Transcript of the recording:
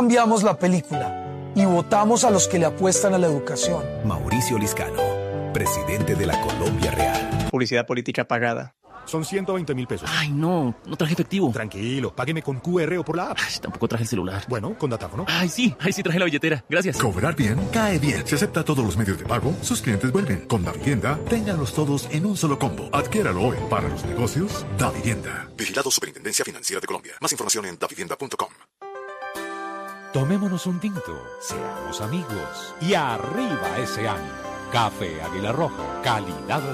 Cambiamos la película y votamos a los que le apuestan a la educación. Mauricio Liscano, presidente de la Colombia Real. Publicidad política pagada. Son 120.000 pesos. Ay, no traje efectivo. Tranquilo, págueme con QR o por la app. Ay, tampoco traje el celular. Bueno, con datáfono. Ay, sí traje la billetera. Gracias. Cobrar bien, cae bien. Si acepta todos los medios de pago, sus clientes vuelven. Con Davivienda, ténganlos todos en un solo combo. Adquiéralo hoy. Para los negocios, Davivienda. Vigilado Superintendencia Financiera de Colombia. Más información en davivienda.com. Tomémonos un tinto, seamos amigos y arriba ese ánimo. Café Águila Roja, calidad